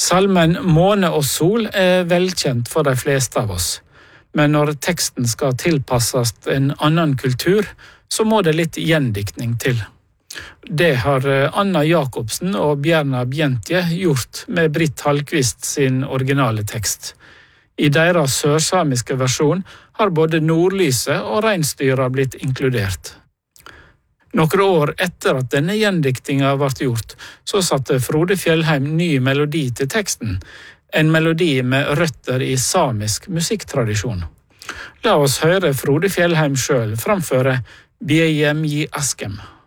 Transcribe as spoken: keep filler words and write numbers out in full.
Salmen Måne og sol er velkjent for de fleste av oss, men når teksten skal tilpasses en annen kultur, så må det litt gjendiktning til. Det har Anna Jacobsen og Bjerna Bjentje gjort med Britt Hallqvist sin originale tekst. I deres sørsamiske versjon har både nordlyset og reinsdyra blitt inkludert. Noen år etter at denne gjendiktinga ble gjort, så satte Frode Fjellheim ny melodi til teksten, en melodi med røtter i samisk musikktradisjon. La oss høre Frode Fjellheim selv framføre Biejem i Askem.